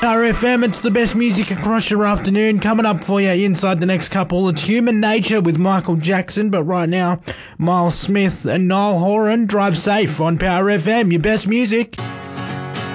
Power FM, it's the best music across your afternoon. Coming up for you inside the next couple, it's Human Nature with Michael Jackson. But right now, Miles Smith and Niall Horan, Drive Safe on Power FM, your best music.